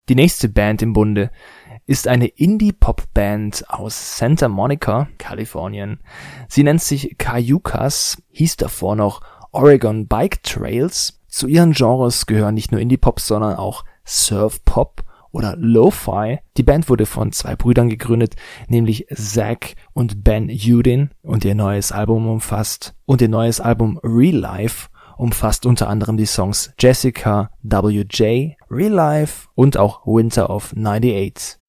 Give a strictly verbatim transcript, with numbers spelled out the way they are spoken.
Die nächste Band im Bunde ist eine Indie-Pop-Band aus Santa Monica, Kalifornien. Sie nennt sich Cayucas, hieß davor noch Oregon Bike Trails. Zu ihren Genres gehören nicht nur Indie-Pop, sondern auch Surf-Pop oder Lo-Fi. Die Band wurde von zwei Brüdern gegründet, nämlich Zach und Ben Udin, und ihr neues Album umfasst und ihr neues Album Real Life umfasst unter anderem die Songs Jessica W J, Real Life und auch Winter of neunundneunzig.